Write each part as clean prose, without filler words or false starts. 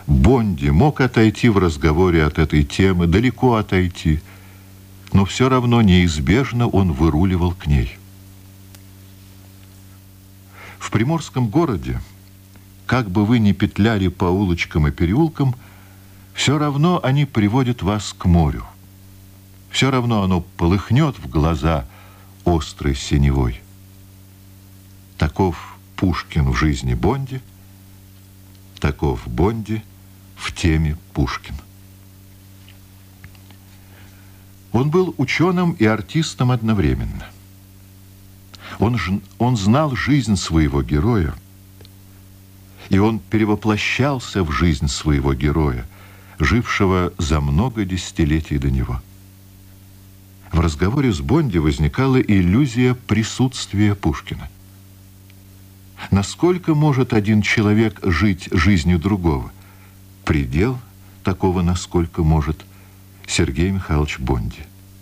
Бонди мог отойти в разговоре от этой темы, далеко отойти, но все равно неизбежно он выруливал к ней. В приморском городе, как бы вы ни петляли по улочкам и переулкам, все равно они приводят вас к морю. Все равно оно полыхнет в глаза острой синевой. Таков Пушкин в жизни Бонди, таков Бонди в теме Пушкин. Он был ученым и артистом одновременно. Он знал жизнь своего героя, и он перевоплощался в жизнь своего героя, жившего за много десятилетий до него. В разговоре с Бонди возникала иллюзия присутствия Пушкина. Насколько может один человек жить жизнью другого? Предел такого, насколько может Сергей Михайлович Бонди.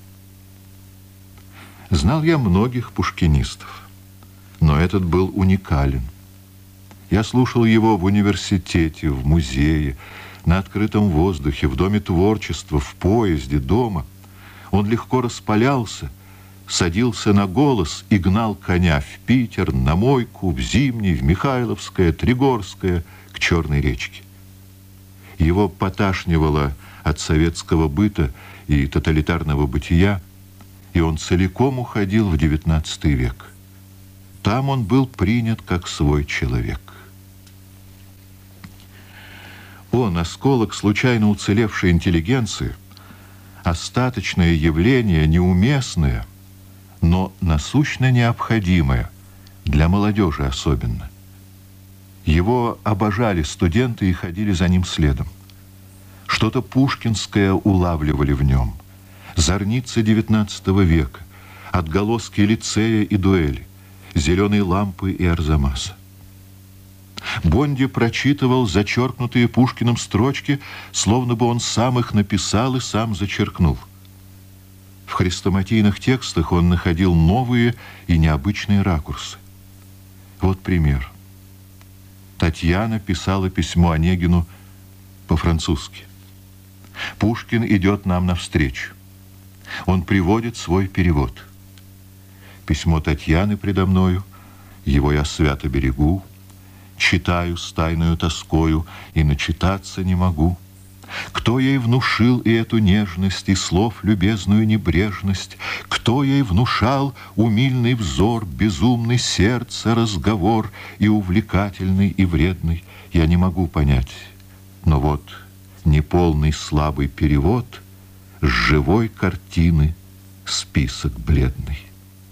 Знал я многих пушкинистов, но этот был уникален. Я слушал его в университете, в музее, на открытом воздухе, в доме творчества, в поезде, дома. Он легко распалялся, садился на голос и гнал коня в Питер, на Мойку, в Зимний, в Михайловское, Тригорское, к Черной речке. Его поташнивало от советского быта и тоталитарного бытия, и он целиком уходил в XIX век. Там он был принят как свой человек. Он, осколок случайно уцелевшей интеллигенции, остаточное явление, неуместное, но насущно необходимое, для молодежи особенно. Его обожали студенты и ходили за ним следом. Что-то пушкинское улавливали в нем. Зорницы XIX века, отголоски лицея и дуэли, зеленой лампы и Арзамаса. Бонди прочитывал зачеркнутые Пушкиным строчки, словно бы он сам их написал и сам зачеркнул. В хрестоматийных текстах он находил новые и необычные ракурсы. Вот пример. Татьяна писала письмо Онегину по-французски. Пушкин идет нам навстречу. Он приводит свой перевод. Письмо Татьяны предо мною, его я свято берегу, читаю с тайною тоскою и начитаться не могу. Кто ей внушил и эту нежность, и слов любезную небрежность? Кто ей внушал умильный взор, безумный сердце разговор, и увлекательный, и вредный? Я не могу понять, но вот неполный слабый перевод с живой картины список бледный.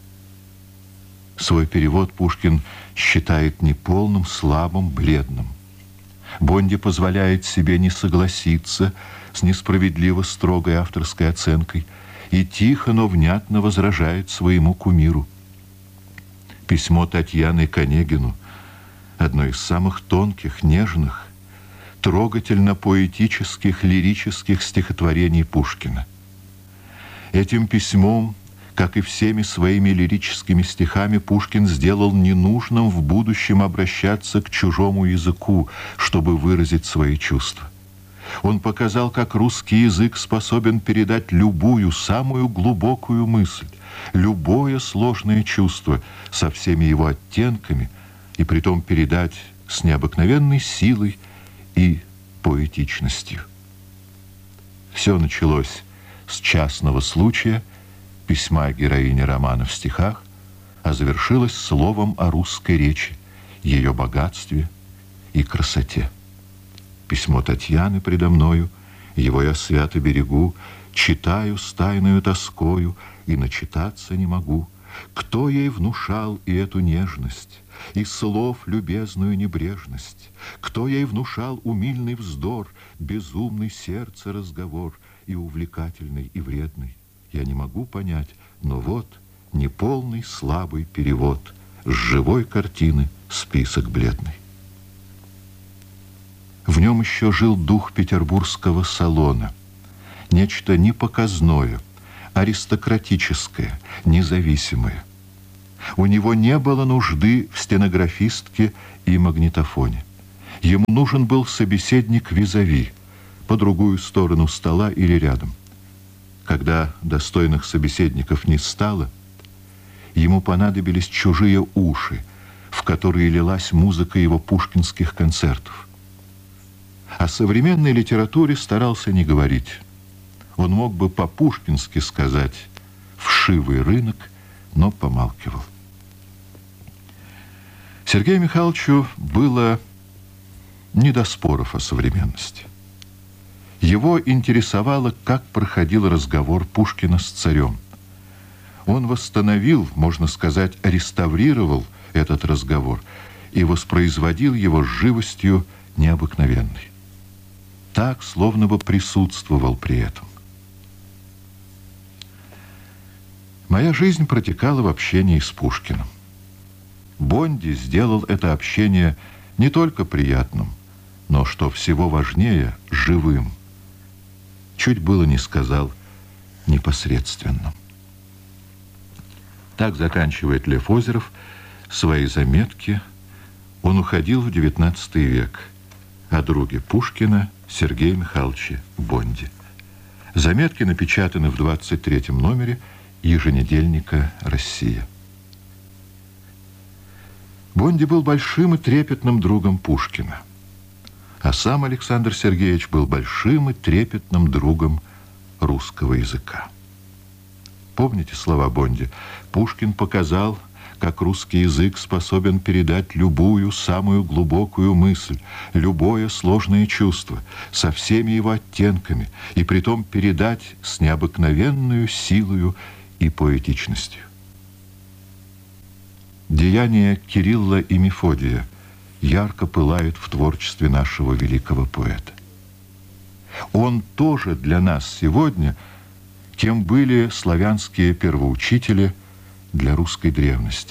Свой перевод Пушкин считает неполным, слабым, бледным. Бонди позволяет себе не согласиться с несправедливо строгой авторской оценкой и тихо, но внятно возражает своему кумиру. Письмо Татьяны к Онегину — одно из самых тонких, нежных, трогательно-поэтических, лирических стихотворений Пушкина. Этим письмом, как и всеми своими лирическими стихами, Пушкин сделал ненужным в будущем обращаться к чужому языку, чтобы выразить свои чувства. Он показал, как русский язык способен передать любую, самую глубокую мысль, любое сложное чувство со всеми его оттенками, и притом передать с необыкновенной силой и поэтичностью. Все началось с частного случая, письма героини романа в стихах, а завершилось словом о русской речи, ее богатстве и красоте. Письмо Татьяны предо мною, его я свято берегу, читаю с тайною тоскою и начитаться не могу. Кто ей внушал и эту нежность, и слов любезную небрежность? Кто ей внушал умильный вздор, безумный сердце разговор, и увлекательный, и вредный? Я не могу понять, но вот неполный слабый перевод с живой картины список бледный. В нем еще жил дух петербургского салона, нечто непоказное, аристократическое, независимое. У него не было нужды в стенографистке и магнитофоне. Ему нужен был собеседник визави, по другую сторону стола или рядом. Когда достойных собеседников не стало, ему понадобились чужие уши, в которые лилась музыка его пушкинских концертов. О современной литературе старался не говорить. Он мог бы по-пушкински сказать «вшивый рынок», но помалкивал. Сергею Михайловичу было не до споров о современности. Его интересовало, как проходил разговор Пушкина с царем. Он восстановил, можно сказать, реставрировал этот разговор и воспроизводил его с живостью необыкновенной. Так, словно бы присутствовал при этом. Моя жизнь протекала в общении с Пушкиным. Бонди сделал это общение не только приятным, но, что всего важнее, живым. Чуть было не сказал непосредственным. Так заканчивает Лев Озеров свои заметки. Он уходил в XIX век о друге Пушкина Сергее Михайловиче Бонди. Заметки напечатаны в 23-м номере еженедельника «Россия». Бонди был большим и трепетным другом Пушкина, а сам Александр Сергеевич был большим и трепетным другом русского языка. Помните слова Бонди? Пушкин показал, как русский язык способен передать любую самую глубокую мысль, любое сложное чувство, со всеми его оттенками, и притом передать с необыкновенную силою и поэтичностью. Деяния Кирилла и Мефодия ярко пылают в творчестве нашего великого поэта. Он тоже для нас сегодня, кем были славянские первоучители для русской древности.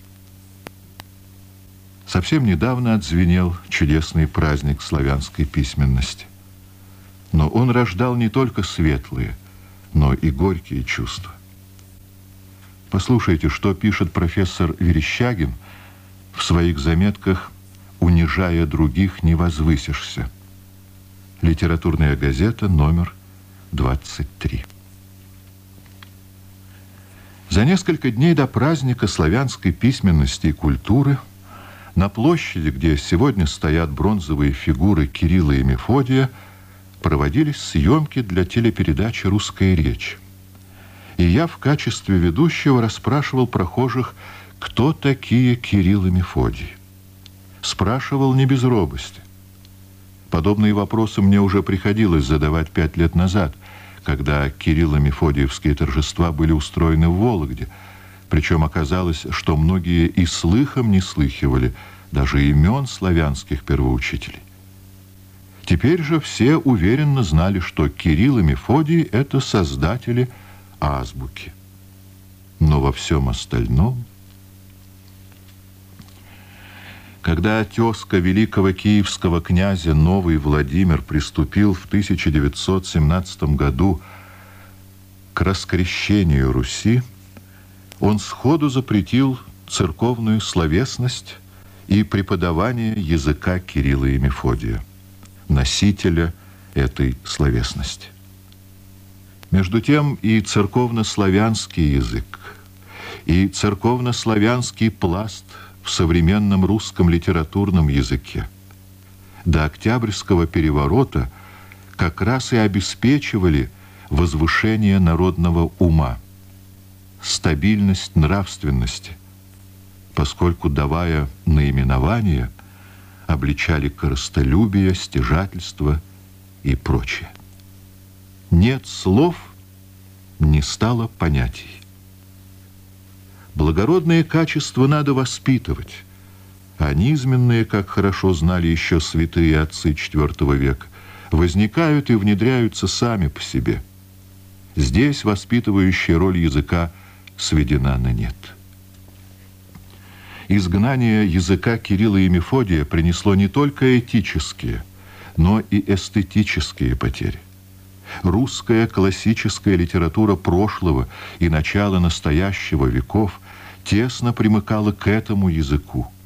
Совсем недавно отзвенел чудесный праздник славянской письменности. Но он рождал не только светлые, но и горькие чувства. Послушайте, что пишет профессор Верещагин в своих заметках «Унижая других, не возвысишься». Литературная газета, номер 23. За несколько дней до праздника славянской письменности и культуры на площади, где сегодня стоят бронзовые фигуры Кирилла и Мефодия, проводились съемки для телепередачи «Русская речь». И я в качестве ведущего расспрашивал прохожих, кто такие Кирилл и Мефодий. Спрашивал не без робости. Подобные вопросы мне уже приходилось задавать 5 лет назад, когда Кирилло-Мефодиевские торжества были устроены в Вологде. Причем оказалось, что многие и слыхом не слыхивали даже имен славянских первоучителей. Теперь же все уверенно знали, что Кирилл и Мефодий – это создатели азбуки. Но во всем остальном... Когда тезка великого киевского князя Новый Владимир приступил в 1917 году к раскрещению Руси, он сходу запретил церковную словесность и преподавание языка Кирилла и Мефодия, носителя этой словесности. Между тем и церковнославянский язык, и церковнославянский пласт в современном русском литературном языке до Октябрьского переворота как раз и обеспечивали возвышение народного ума, стабильность нравственности, поскольку, давая наименования, обличали корыстолюбие, стяжательство и прочее. Нет слов, не стало понятий. Благородные качества надо воспитывать, а низменные, как хорошо знали еще святые отцы IV века, возникают и внедряются сами по себе. Здесь воспитывающая роль языка сведена на нет. Изгнание языка Кирилла и Мефодия принесло не только этические, но и эстетические потери. Русская классическая литература прошлого и начала настоящего веков тесно примыкала к этому языку,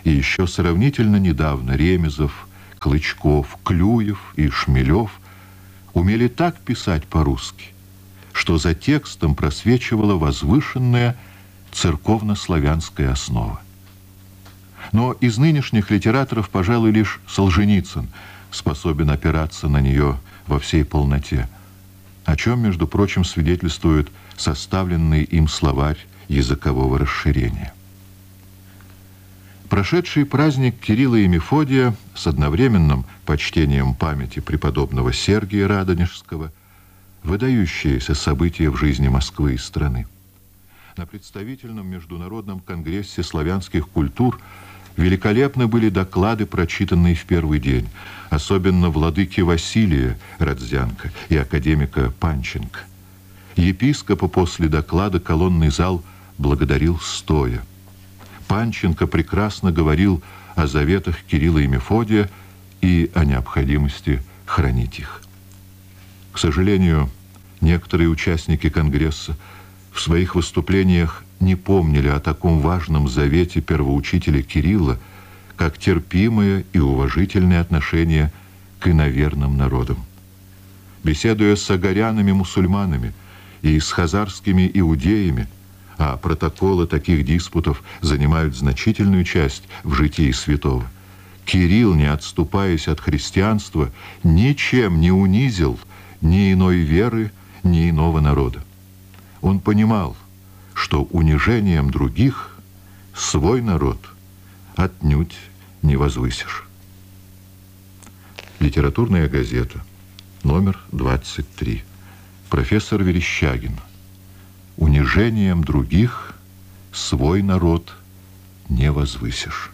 И еще сравнительно недавно Ремезов, Клычков, Клюев и Шмелев умели так писать по-русски, что за текстом просвечивала возвышенная церковно-славянская основа. Но из нынешних литераторов, пожалуй, лишь Солженицын способен опираться на нее во всей полноте, о чем, между прочим, свидетельствует составленный им словарь языкового расширения. Прошедший праздник Кирилла и Мефодия с одновременным почтением памяти преподобного Сергия Радонежского – выдающееся событие в жизни Москвы и страны. На представительном международном конгрессе славянских культур великолепны были доклады, прочитанные в первый день, особенно владыки Василия Радзянко и академика Панченко. Епископа после доклада колонный зал благодарил стоя. Панченко прекрасно говорил о заветах Кирилла и Мефодия и о необходимости хранить их. К сожалению, некоторые участники Конгресса в своих выступлениях не помнили о таком важном завете первоучителя Кирилла, как терпимое и уважительное отношение к иноверным народам. Беседуя с агарянами-мусульманами и с хазарскими иудеями, а протоколы таких диспутов занимают значительную часть в житии святого, Кирилл, не отступаясь от христианства, ничем не унизил ни иной веры, ни иного народа. Он понимал, что унижением других свой народ отнюдь не возвысишь. Литературная газета, номер 23. Профессор Верещагин. Унижением других свой народ не возвысишь.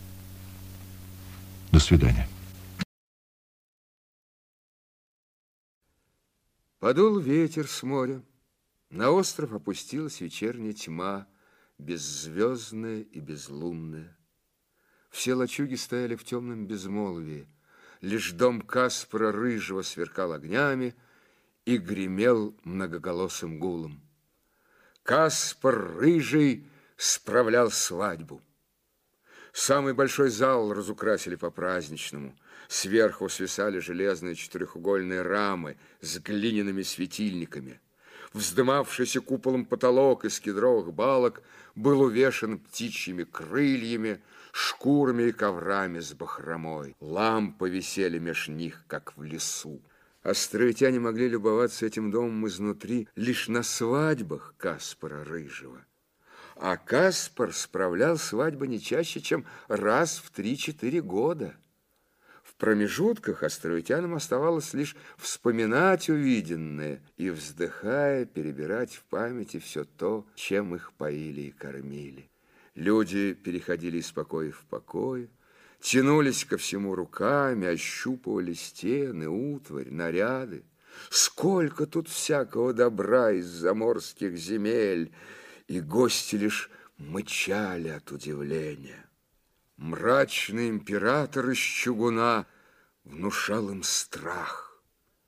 До свидания. Подул ветер с моря. На остров опустилась вечерняя тьма, беззвездная и безлунная. Все лачуги стояли в темном безмолвии. Лишь дом Каспара Рыжего сверкал огнями и гремел многоголосым гулом. Каспар Рыжий справлял свадьбу. Самый большой зал разукрасили по-праздничному. Сверху свисали железные четырехугольные рамы с глиняными светильниками. Вздымавшийся куполом потолок из кедровых балок был увешан птичьими крыльями, шкурами и коврами с бахромой. Лампы висели меж них, как в лесу. Островитяне могли любоваться этим домом изнутри лишь на свадьбах Каспара Рыжего. А Каспар справлял свадьбы не чаще, чем раз в 3-4 года. В промежутках островитянам оставалось лишь вспоминать увиденное и, вздыхая, перебирать в памяти все то, чем их поили и кормили. Люди переходили из покоя в покой, тянулись ко всему руками, ощупывали стены, утварь, наряды. Сколько тут всякого добра из заморских земель, и гости лишь мычали от удивления. Мрачный император из чугуна внушал им страх.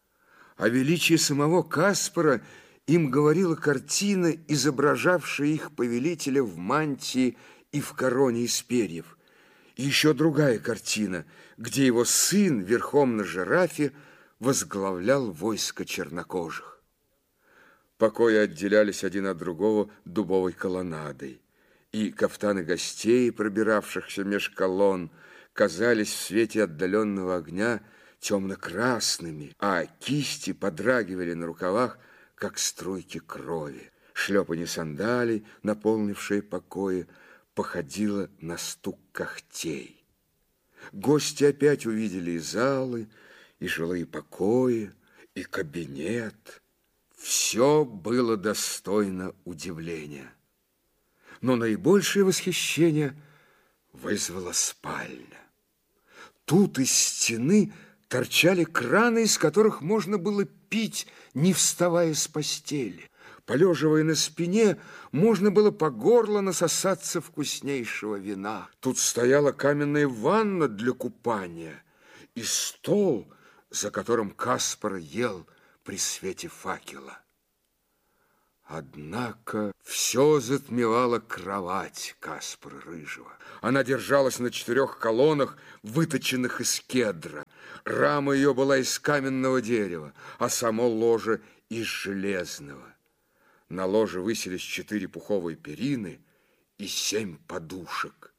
О величии самого Каспара им говорила картина, изображавшая их повелителя в мантии и в короне из перьев. И еще другая картина, где его сын верхом на жирафе возглавлял войско чернокожих. Покои отделялись один от другого дубовой колоннадой, и кафтаны гостей, пробиравшихся меж колонн, казались в свете отдаленного огня темно-красными, а кисти подрагивали на рукавах, как струйки крови. Шлепанье сандалий, наполнившее покои, походило на стук когтей. Гости опять увидели и залы, и жилые покои, и кабинет. Все было достойно удивления. Но наибольшее восхищение вызвала спальня. Тут из стены торчали краны, из которых можно было пить, не вставая с постели. Полеживая на спине, можно было по горло насосаться вкуснейшего вина. Тут стояла каменная ванна для купания и стол, за которым Каспар ел при свете факела. Однако все затмевала кровать Каспара Рыжего. Она держалась на 4 колоннах, выточенных из кедра. Рама ее была из каменного дерева, а само ложе из железного. На ложе высились 4 пуховые перины и 7 подушек.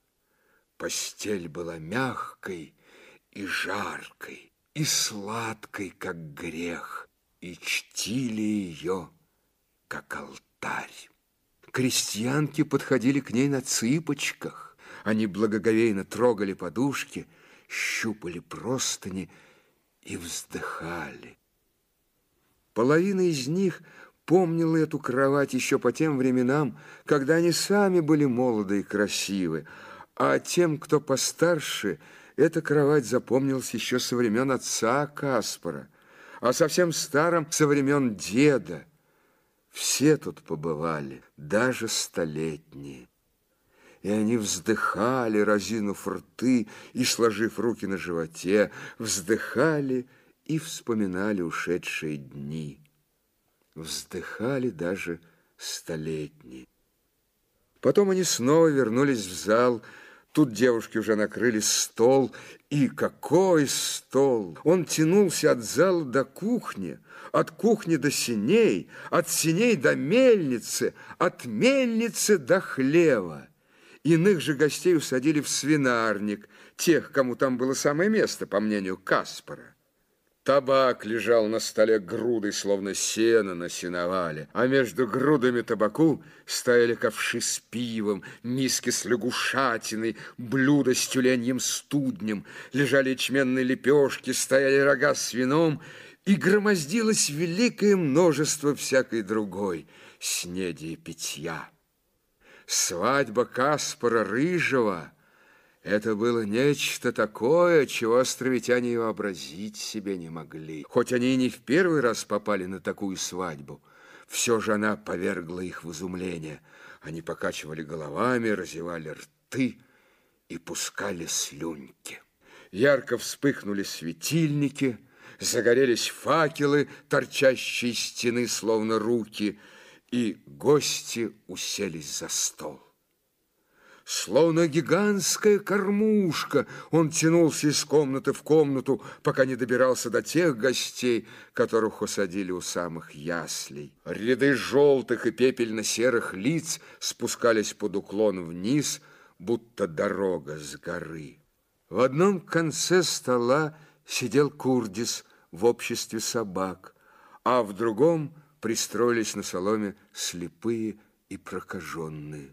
Постель была мягкой и жаркой, и сладкой, как грех, и чтили ее, как алтарь. Крестьянки подходили к ней на цыпочках. Они благоговейно трогали подушки, щупали простыни и вздыхали. Половина из них помнила эту кровать еще по тем временам, когда они сами были молоды и красивы, а тем, кто постарше, эта кровать запомнилась еще со времен отца Каспара, а совсем старым со времен деда. Все тут побывали, даже столетние. И они вздыхали, разинув рты и сложив руки на животе, вздыхали и вспоминали ушедшие дни. Вздыхали даже столетние. Потом они снова вернулись в зал. Тут девушки уже накрыли стол. И какой стол! Он тянулся от зала до кухни, от кухни до сеней, от сеней до мельницы, от мельницы до хлева. Иных же гостей усадили в свинарник, тех, кому там было самое место, по мнению Каспара. Табак лежал на столе грудой, словно сено на сеновале, а между грудами табаку стояли ковши с пивом, миски с лягушатиной, блюда с тюленьим студнем, лежали ячменные лепешки, стояли рога с вином, и громоздилось великое множество всякой другой снеди и питья. Свадьба Каспара Рыжего — это было нечто такое, чего островитяне и вообразить себе не могли. Хоть они и не в первый раз попали на такую свадьбу, все же она повергла их в изумление. Они покачивали головами, разевали рты и пускали слюньки. Ярко вспыхнули светильники, загорелись факелы, торчащие из стены, словно руки, и гости уселись за стол. Словно гигантская кормушка, он тянулся из комнаты в комнату, пока не добирался до тех гостей, которых усадили у самых яслей. Ряды желтых и пепельно-серых лиц спускались под уклон вниз, будто дорога с горы. В одном конце стола сидел Курдис в обществе собак, а в другом пристроились на соломе слепые и прокаженные.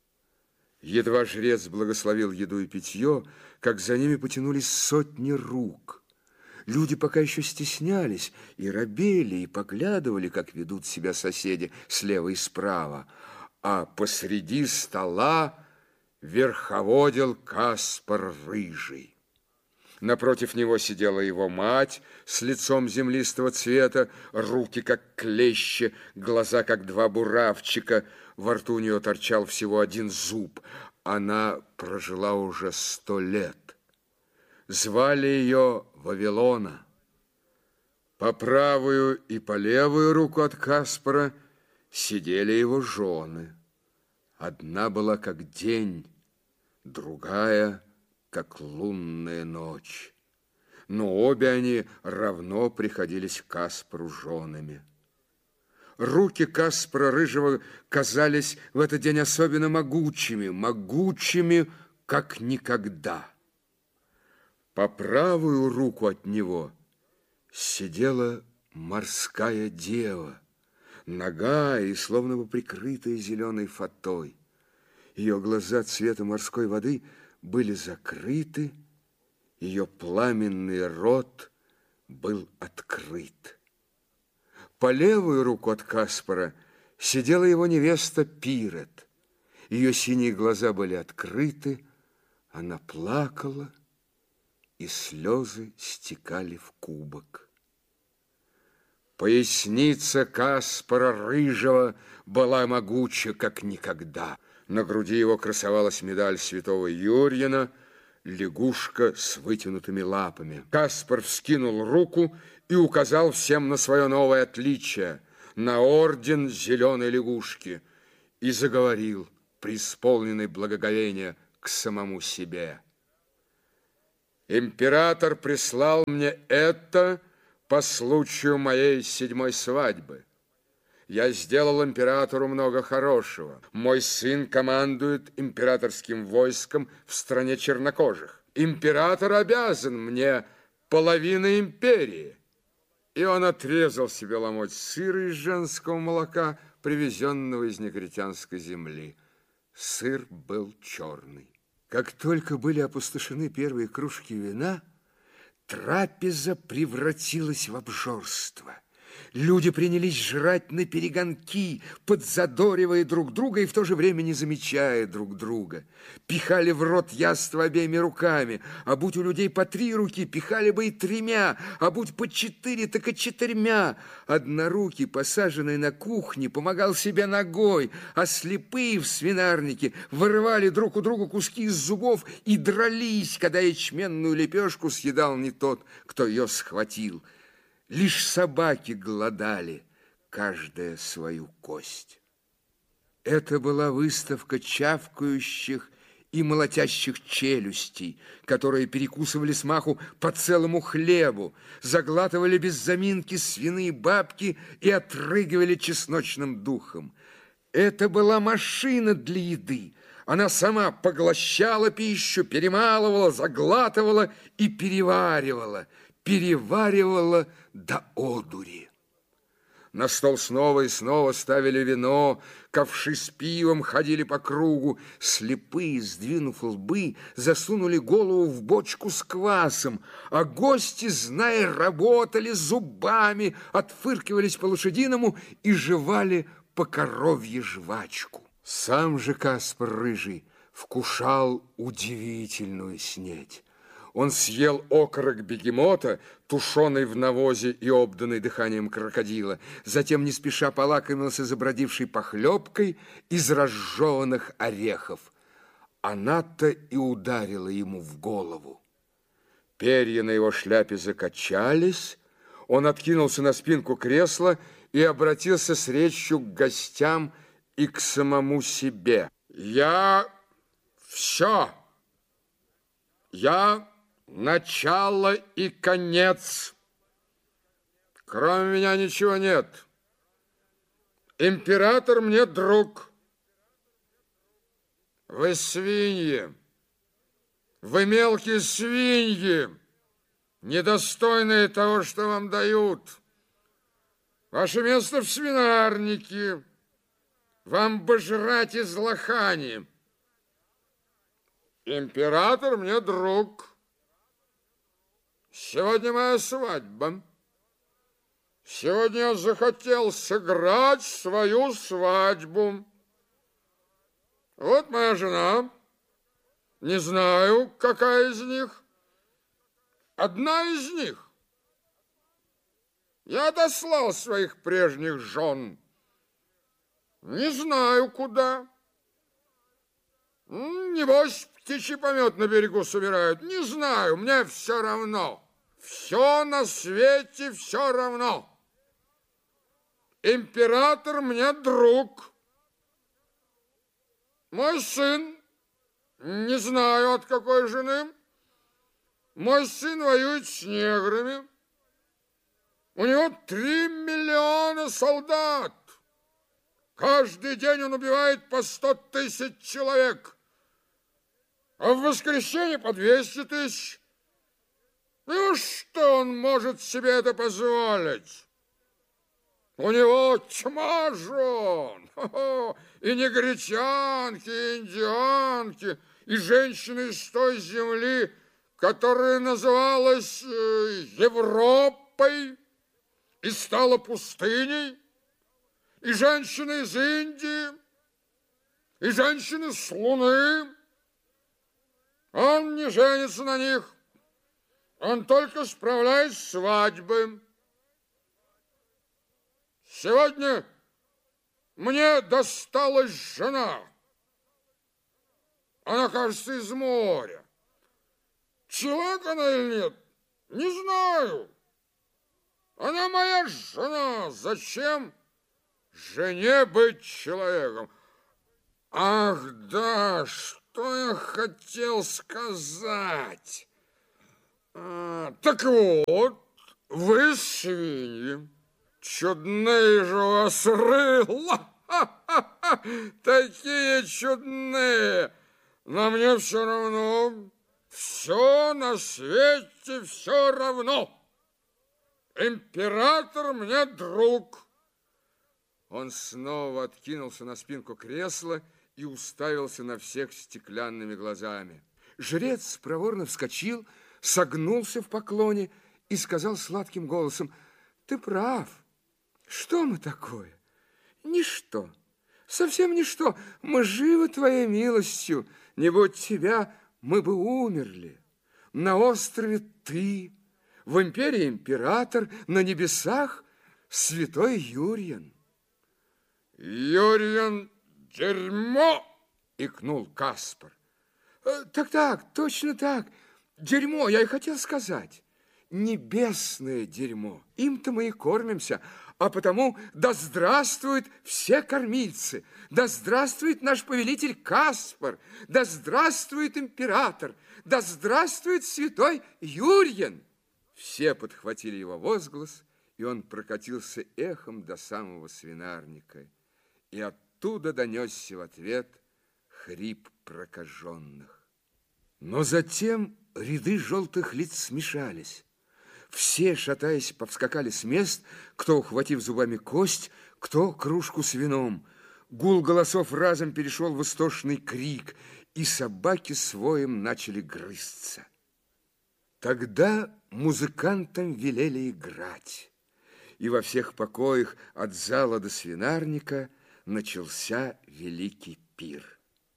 Едва жрец благословил еду и питье, как за ними потянулись сотни рук. Люди пока еще стеснялись и робели, и поглядывали, как ведут себя соседи слева и справа, а посреди стола верховодил Каспар Рыжий. Напротив него сидела его мать с лицом землистого цвета, руки как клещи, глаза как 2 буравчика, во рту у нее торчал всего 1 зуб. Она прожила уже 100 лет. Звали ее Вавилона. По правую и по левую руку от Каспара сидели его жены. Одна была как день, другая как лунная ночь. Но обе они равно приходились Каспару женами. Руки Каспара Рыжего казались в этот день особенно могучими, как никогда. По правую руку от него сидела морская дева, нагая и словно бы прикрытая зеленой фатой. Ее глаза цвета морской воды были закрыты, ее пламенный рот был открыт. По левую руку от Каспара сидела его невеста Пирет. Ее синие глаза были открыты, она плакала, и слезы стекали в кубок. Поясница Каспара Рыжего была могуча, как никогда. На груди его красовалась медаль святого Юрьена, лягушка с вытянутыми лапами. Каспар вскинул руку и указал всем на свое новое отличие. на орден зеленой лягушки и заговорил, преисполненный благоговения к самому себе. Император прислал мне это по случаю моей 7-й свадьбы. Я сделал императору много хорошего. Мой сын командует императорским войском в стране чернокожих. Император обязан мне половиной империи. И он отрезал себе ломоть сыра из женского молока, привезенного из негритянской земли. Сыр был черный. Как только были опустошены первые кружки вина, трапеза превратилась в обжорство. Люди принялись жрать наперегонки, подзадоривая друг друга и в то же время не замечая друг друга. Пихали в рот яство обеими руками, а будь у людей по 3 руки, пихали бы и 3, а будь по 4, так и 4. Однорукий, посаженный на кухне, помогал себе ногой, а слепые в свинарнике вырывали друг у друга куски из зубов и дрались, когда ячменную лепешку съедал не тот, кто ее схватил. Лишь собаки голодали, каждая свою кость. Это была выставка чавкающих и молотящих челюстей, которые перекусывали смаху по целому хлебу, заглатывали без заминки свиные бабки и отрыгивали чесночным духом. Это была машина для еды. Она сама поглощала пищу, перемалывала, заглатывала и переваривала до одури. На стол снова и снова ставили вино, ковши с пивом ходили по кругу, слепые, сдвинув лбы, засунули голову в бочку с квасом, а гости, зная, работали зубами, отфыркивались по-лошадиному и жевали по коровье жвачку. Сам же Каспар Рыжий вкушал удивительную снеть. Он съел окорок бегемота, тушеный в навозе и обданный дыханием крокодила, затем не спеша полакомился забродившей похлебкой из разжеванных орехов. Она-то и ударила ему в голову. Перья на его шляпе закачались, он откинулся на спинку кресла и обратился с речью к гостям и к самому себе. «Я все. Я начало и конец. Кроме меня ничего нет. Император мне друг. Вы свиньи. Вы мелкие свиньи, недостойные того, что вам дают. Ваше место в свинарнике. Вам бы жрать из лохани. Император мне друг. Сегодня моя свадьба. Сегодня я захотел сыграть свою свадьбу. Вот моя жена. Не знаю, какая из них. Одна из них. Я отослал своих прежних жен. Не знаю, куда. Небось, птичий помет на берегу собирают. Не знаю, мне все равно. Все на свете все равно. Император мне друг. Мой сын, не знаю от какой жены, мой сын воюет с неграми. У него 3 миллиона солдат. Каждый день он убивает по 100 000 человек. А в воскресенье по 200 000. Ну, что он может себе это позволить? У него тьма жен. И негритянки, и индианки, и женщины из той земли, которая называлась Европой и стала пустыней, и женщины из Индии, и женщины с Луны. Он не женится на них, он только справляет свадьбы. Сегодня мне досталась жена. Она, кажется, из моря. Человек она или нет, не знаю. Она моя жена. Зачем? жене быть человеком. Ах, да, что я хотел сказать? Так вот, вы свиньи, чудные же у вас рыла, такие чудные, но мне все равно, все на свете все равно. Император мне друг. Он снова откинулся на спинку кресла и уставился на всех стеклянными глазами. Жрец проворно вскочил, согнулся в поклоне и сказал сладким голосом: ты прав. Что мы такое? Ничто. Совсем ничто. Мы живы твоей милостью. Не будь тебя, мы бы умерли. На острове ты, в империи император, на небесах святой Юрьян. Юрьян дерьмо! Икнул Каспар. Так, точно так. Дерьмо, я и хотел сказать. Небесное дерьмо. Им-то мы и кормимся. А потому да здравствуют все кормильцы, да здравствует наш повелитель Каспар, да здравствует император, да здравствует святой Юрьян. Все подхватили его возглас, и он прокатился эхом до самого свинарника. И оттуда донесся в ответ хрип прокаженных. Но затем ряды желтых лиц смешались. Все, шатаясь, повскакали с мест, кто, ухватив зубами кость, кто кружку с вином. Гул голосов разом перешел в истошный крик, и собаки с воем начали грызться. Тогда музыкантам велели играть, и во всех покоях от зала до свинарника начался великий пир.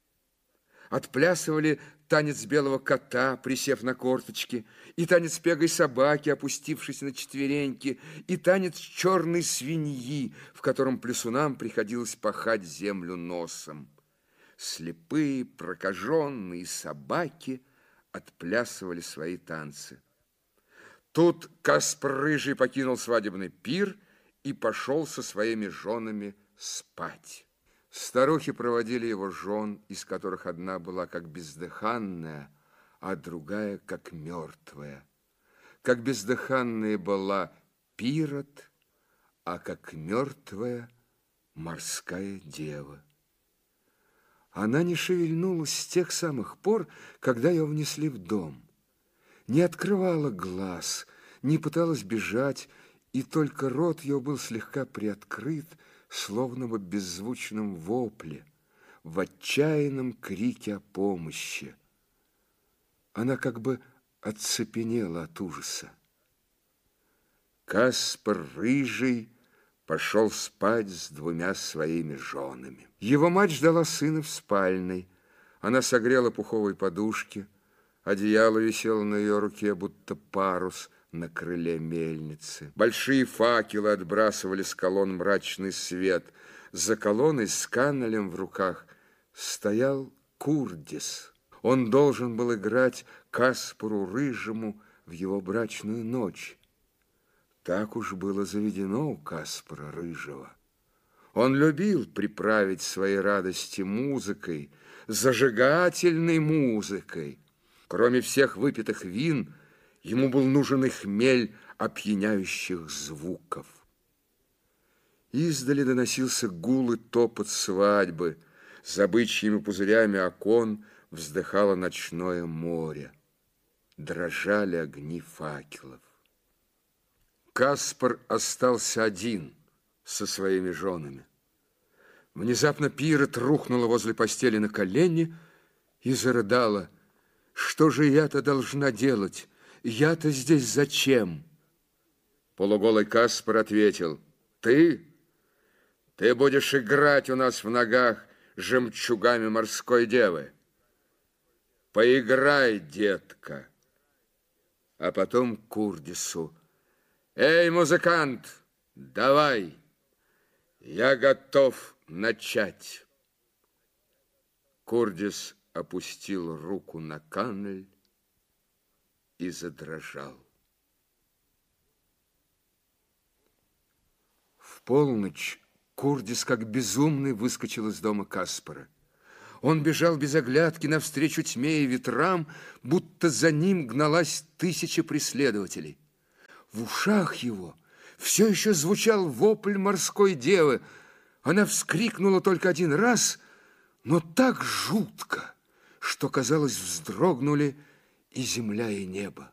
Отплясывали танец белого кота, присев на корточки, и танец пегой собаки, опустившись на четвереньки, и танец черной свиньи, в котором плясунам приходилось пахать землю носом. Слепые, прокаженные собаки отплясывали свои танцы. Тут Каспар Рыжий покинул свадебный пир и пошел со своими женами спать. Старухи проводили его жен, из которых одна была как бездыханная, а другая как мертвая. Как бездыханная была Пирот, а как мертвая морская дева. Она не шевельнулась с тех самых пор, когда ее внесли в дом. Не открывала глаз, не пыталась бежать, и только рот ее был слегка приоткрыт, словно бы в беззвучном вопле, в отчаянном крике о помощи. Она как бы оцепенела от ужаса. Каспар Рыжий пошел спать с двумя своими женами. Его мать ждала сына в спальной. Она согрела пуховые подушки, одеяло висело на ее руке, будто парус на крыле мельницы. Большие факелы отбрасывали с колонн мрачный свет. За колонной с каннелем в руках стоял Курдис. Он должен был играть Каспару Рыжему в его брачную ночь. Так уж было заведено у Каспара Рыжего. Он любил приправить свои радости музыкой, зажигательной музыкой. Кроме всех выпитых вин, ему был нужен и хмель опьяняющих звуков. Издали доносился гул и топот свадьбы. За бычьими пузырями окон вздыхало ночное море. Дрожали огни факелов. Каспар остался один со своими женами. Внезапно Пирот рухнула возле постели на колени и зарыдала. «Что же я-то должна делать? Я-то здесь зачем?» Полуголый Каспар ответил: Ты будешь играть у нас в ногах жемчугами морской девы. Поиграй, детка». А потом Курдису: «Эй, музыкант, давай, я готов начать». Курдис опустил руку на каннель и задрожал. В полночь Курдис, как безумный, выскочил из дома Каспара. Он бежал без оглядки навстречу тьме и ветрам, будто за ним гналась тысяча преследователей. В ушах его все еще звучал вопль морской девы. Она вскрикнула только один раз, но так жутко, что, казалось, вздрогнули и земля, и небо.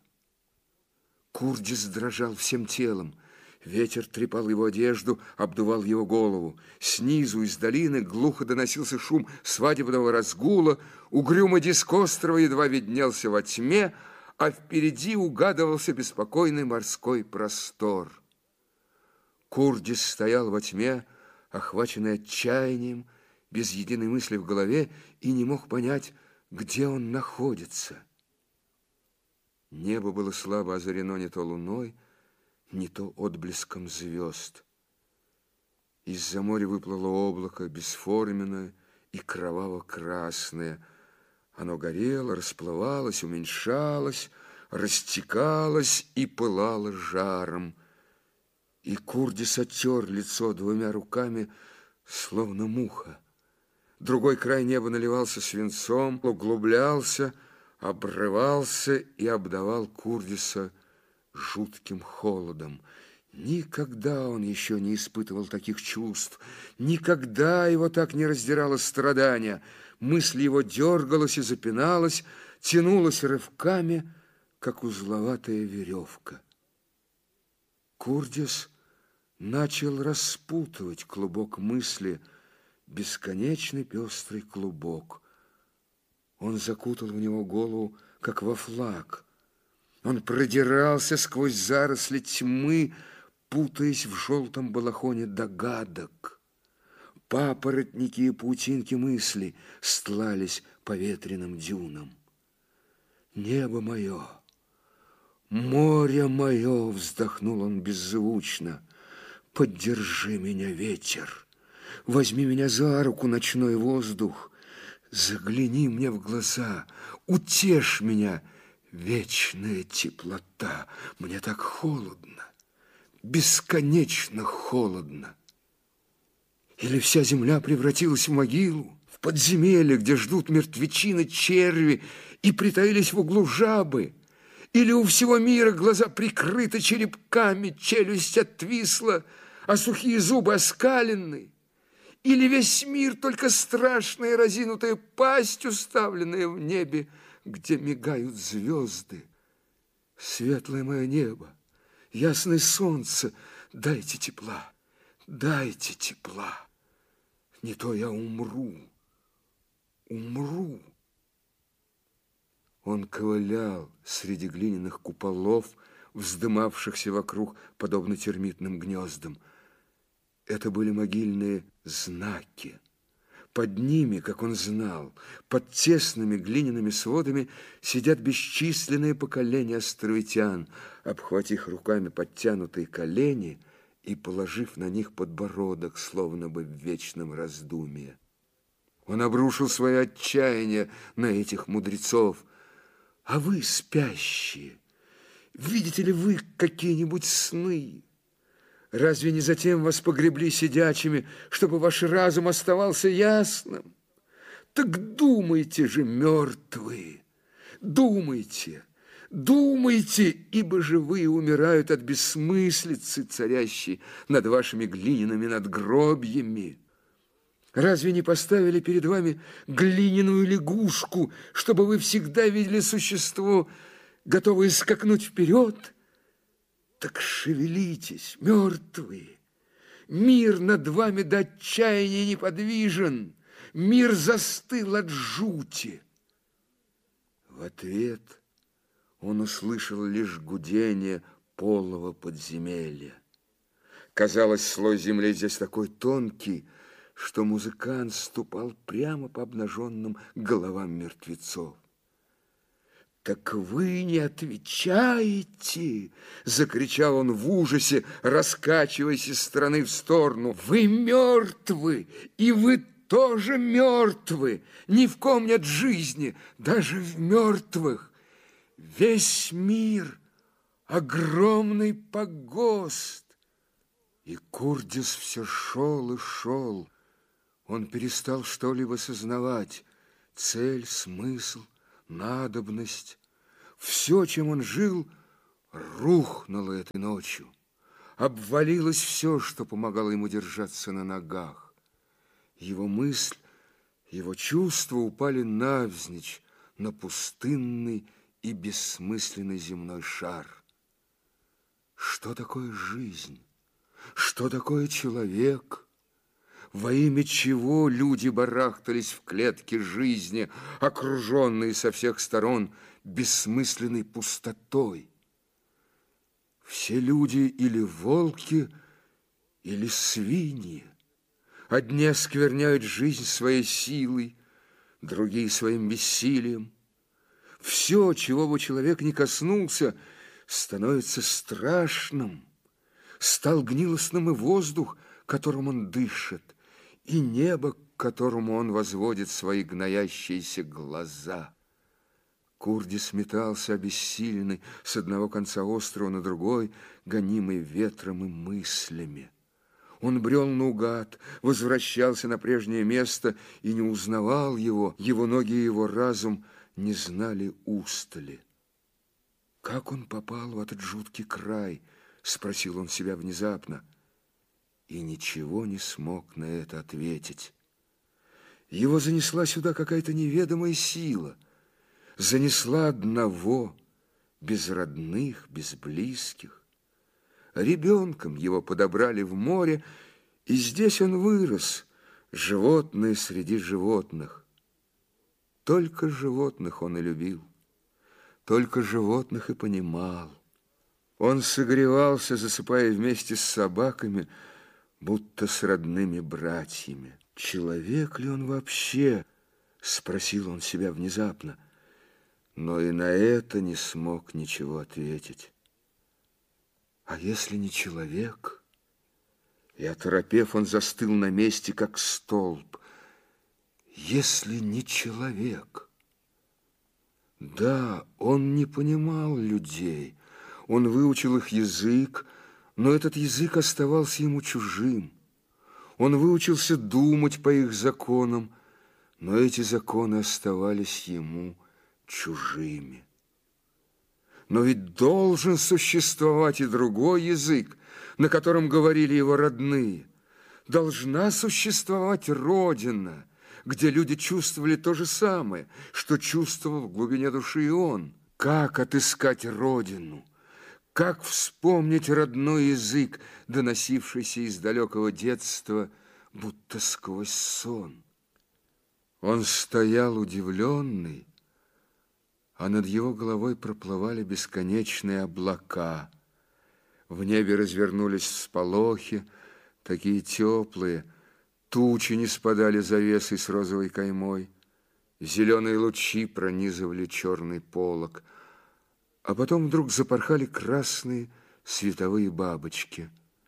Курдис дрожал всем телом. Ветер трепал его одежду, обдувал его голову. Снизу из долины глухо доносился шум свадебного разгула. Угрюмый диск острова едва виднелся во тьме, а впереди угадывался беспокойный морской простор. Курдис стоял во тьме, охваченный отчаянием, без единой мысли в голове, и не мог понять, где он находится. Небо было слабо озарено не то луной, не то отблеском звезд. Из-за моря выплыло облако, бесформенное и кроваво-красное. Оно горело, расплывалось, уменьшалось, растекалось и пылало жаром. И Курдис оттер лицо двумя руками, словно муха. Другой край неба наливался свинцом, углублялся, обрывался и обдавал Курдиса жутким холодом. Никогда он еще не испытывал таких чувств, никогда его так не раздирало страдания. Мысль его дергалась и запиналась, тянулась рывками, как узловатая веревка. Курдис начал распутывать клубок мысли, бесконечный пестрый клубок. Он закутал в него голову, как во флаг. Он продирался сквозь заросли тьмы, путаясь в желтом балахоне догадок. Папоротники и паутинки мысли стлались по ветреным дюнам. «Небо мое, море мое!» — вздохнул он беззвучно. «Поддержи меня, ветер! Возьми меня за руку, ночной воздух! Загляни мне в глаза, утешь меня, вечная теплота! Мне так холодно, бесконечно холодно! Или вся земля превратилась в могилу, в подземелье, где ждут мертвечины, черви, и притаились в углу жабы? Или у всего мира глаза прикрыты черепками, челюсть отвисла, а сухие зубы оскалены? Или весь мир только страшная разинутая пасть, уставленная в небе, где мигают звезды? Светлое мое небо, ясное солнце, дайте тепла, дайте тепла. Не то я умру, умру. Он ковылял среди глиняных куполов, вздымавшихся вокруг, подобно термитным гнездам. Это были могильные знаки. Под ними, как он знал, под тесными глиняными сводами сидят бесчисленные поколения островитян, обхватив руками подтянутые колени и положив на них подбородок, словно бы в вечном раздумье. Он обрушил свое отчаяние на этих мудрецов. А вы, спящие, видите ли вы какие-нибудь сны? Разве не затем вас погребли сидячими, чтобы ваш разум оставался ясным? Так думайте же, мертвые, думайте, думайте, ибо живые умирают от бессмыслицы, царящей над вашими глиняными надгробьями. Разве не поставили перед вами глиняную лягушку, чтобы вы всегда видели существо, готовое скакнуть вперед? Так шевелитесь, мертвые. Мир над вами до отчаяния неподвижен. Мир застыл от жути. В ответ он услышал лишь гудение полого подземелья. Казалось, слой земли здесь такой тонкий, что музыкант ступал прямо по обнаженным головам мертвецов. «Так вы не отвечаете!» — закричал он в ужасе, раскачиваясь из стороны в сторону. «Вы мертвы, и вы тоже мертвы! Ни в ком нет жизни, даже в мертвых! Весь мир — огромный погост! И Курдис все шел и шел. Он перестал что-либо сознавать. Цель, смысл, надобность. Все, чем он жил, рухнуло этой ночью. Обвалилось все, что помогало ему держаться на ногах. Его мысль, его чувства упали навзничь на пустынный и бессмысленный земной шар. Что такое жизнь? Что такое человек? Во имя чего люди барахтались в клетке жизни, окруженные со всех сторон бессмысленной пустотой? Все люди или волки, или свиньи. Одни оскверняют жизнь своей силой, другие своим бессилием. Все, чего бы человек ни коснулся, становится страшным. Стал гнилостным и воздух, которым он дышит, и небо, к которому он возводит свои гноящиеся глаза. Курдис метался обессиленный с одного конца острова на другой, гонимый ветром и мыслями. Он брел наугад, возвращался на прежнее место и не узнавал его ноги и его разум не знали устали. «Как он попал в этот жуткий край?» — спросил он себя внезапно, и ничего не смог на это ответить. Его занесла сюда какая-то неведомая сила, занесла одного, без родных, без близких. Ребенком его подобрали в море, и здесь он вырос, животное среди животных. Только животных он и любил, только животных и понимал. Он согревался, засыпая вместе с собаками, будто с родными братьями. «Человек ли он вообще?» — спросил он себя внезапно, но и на это не смог ничего ответить. «А если не человек?» И, оторопев, он застыл на месте, как столб. «Если не человек?» Да, он не понимал людей. Он выучил их язык, но этот язык оставался ему чужим. Он выучился думать по их законам, но эти законы оставались ему чужими. Но ведь должен существовать и другой язык, на котором говорили его родные. Должна существовать Родина, где люди чувствовали то же самое, что чувствовал в глубине души и он. Как отыскать Родину? Как вспомнить родной язык, доносившийся из далекого детства, будто сквозь сон? Он стоял удивленный, а над его головой проплывали бесконечные облака. В небе развернулись всполохи, такие теплые, тучи не спадали завесой с розовой каймой, зеленые лучи пронизывали черный полог, а потом вдруг запорхали красные световые бабочки.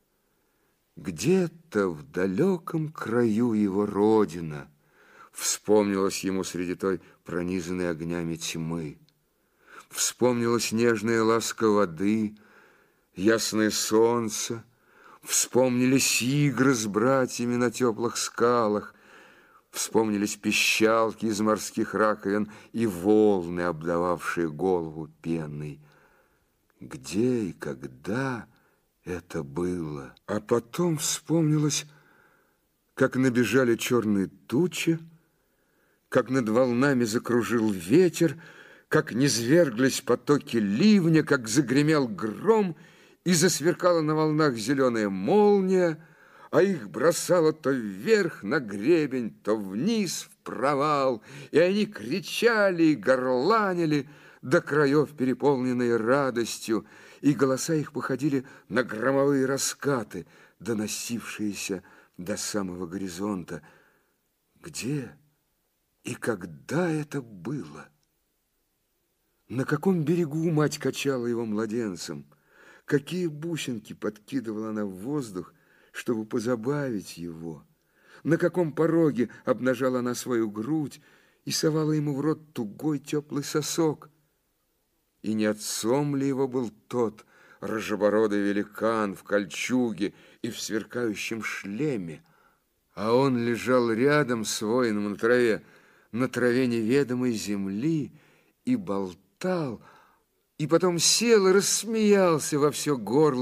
Где-то в далеком краю его родина вспомнилась ему среди той пронизанной огнями тьмы. Вспомнилась нежная ласка воды, ясное солнце, вспомнились игры с братьями на теплых скалах, вспомнились пищалки из морских раковин и волны, обдававшие голову пеной. Где и когда это было? А потом вспомнилось, как набежали черные тучи, как над волнами закружил ветер, как низверглись потоки ливня, как загремел гром и засверкала на волнах зеленая молния, а их бросало то вверх на гребень, то вниз в провал, и они кричали и горланили, до краев переполненные радостью, и голоса их походили на громовые раскаты, доносившиеся до самого горизонта. Где и когда это было? На каком берегу мать качала его младенцем? Какие бусинки подкидывала она в воздух, чтобы позабавить его? На каком пороге обнажала она свою грудь и совала ему в рот тугой теплый сосок? И не отцом ли его был тот, рыжебородый великан в кольчуге и в сверкающем шлеме, а он лежал рядом с воином на траве неведомой земли, и болтал, и потом сел и рассмеялся во все горло.